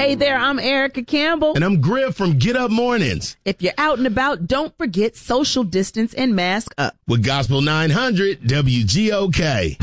Hey there, I'm Erica Campbell. And I'm Griff from Get Up Mornings. If you're out and about, don't forget social distance and mask up. With Gospel 900 WGOK.